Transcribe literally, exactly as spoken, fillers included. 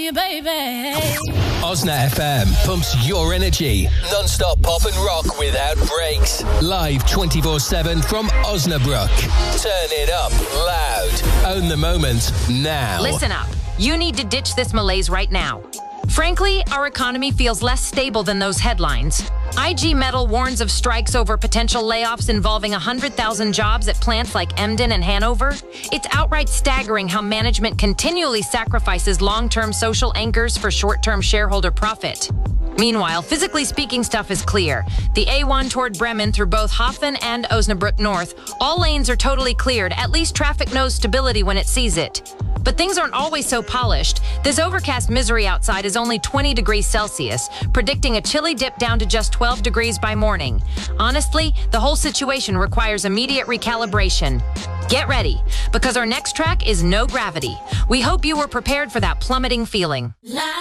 you, baby. Osna F M pumps your energy. Non-stop pop and rock without breaks. Live twenty-four seven from Osnabrück. Turn it up loud. Own the moment now. Listen up. You need to ditch this malaise right now. Frankly, our economy feels less stable than those headlines. I G Metal warns of strikes over potential layoffs involving one hundred thousand jobs at plants like Emden and Hanover. It's outright staggering how management continually sacrifices long-term social anchors for short-term shareholder profit. Meanwhile, physically speaking, stuff is clear. The A one toward Bremen through both Hafen and Osnabrück North, all lanes are totally cleared. At least traffic knows stability when it sees it. But things aren't always so polished. This overcast misery outside is only twenty degrees Celsius, predicting a chilly dip down to just twelve degrees by morning. Honestly, the whole situation requires immediate recalibration. Get ready, because our next track is No Gravity. We hope you were prepared for that plummeting feeling. La